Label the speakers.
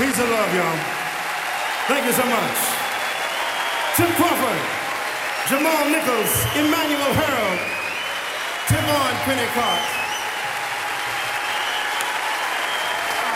Speaker 1: Peace and love, y'all. Thank you so much. Tim Crawford, Jamal Nichols, Emmanuel Harold, Timon Pennicott.